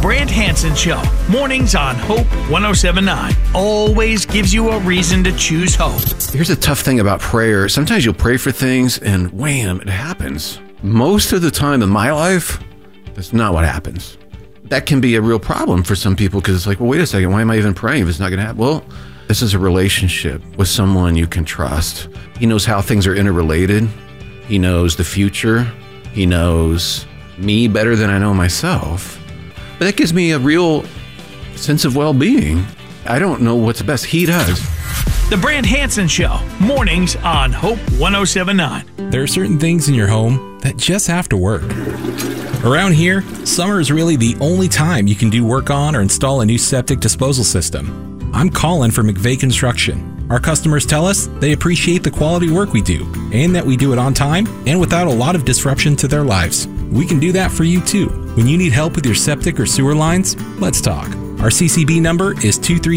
Brant Hansen Show, mornings on Hope 107.9. Always gives you a reason to choose hope. Here's the tough thing about prayer. Sometimes you'll pray for things and wham, it happens. Most of the time in my life, that's not what happens. That can be a real problem for some people because it's like, well, wait a second, why am I even praying if it's not going to happen? Well, this is a relationship with someone you can trust. He knows how things are interrelated. He knows the future. He knows me better than I know myself. But that gives me a real sense of well-being. I don't know what's best. He does. The Brant Hansen Show, mornings on Hope 107.9. There are certain things in your home that just have to work. Around here, summer is really the only time you can do work on or install a new septic disposal system. I'm Colin for McVeigh Construction. Our customers tell us they appreciate the quality work we do and that we do it on time and without a lot of disruption to their lives. We can do that for you too. When you need help with your septic or sewer lines, let's talk. Our CCB number is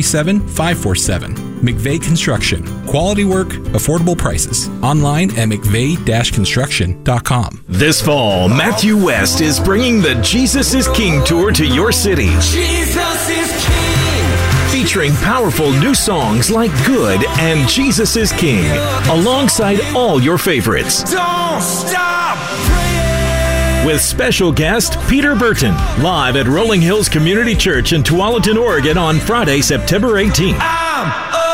237-547. McVeigh Construction. Quality work, affordable prices. Online at mcveigh-construction.com. This fall, Matthew West is bringing the Jesus is King tour to your city. Jesus is King. Featuring powerful new songs like Good and Jesus is King, alongside all your favorites. Don't stop praying. With special guest Peter Burton, live at Rolling Hills Community Church in Tualatin, Oregon on Friday, September 18th. I'm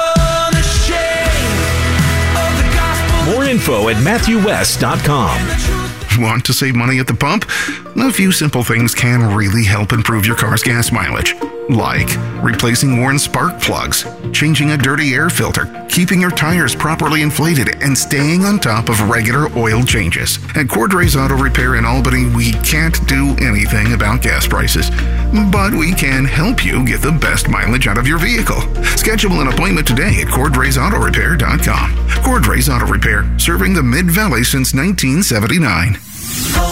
unashamed of the gospel. More info at MatthewWest.com. Want to save money at the pump? A few simple things can really help improve your car's gas mileage. Like replacing worn spark plugs, changing a dirty air filter, keeping your tires properly inflated, and staying on top of regular oil changes. At Cordray's Auto Repair in Albany, we can't do anything about gas prices, but we can help you get the best mileage out of your vehicle. Schedule an appointment today at CordraysAutoRepair.com. Cordray's Auto Repair, serving the Mid-Valley since 1979.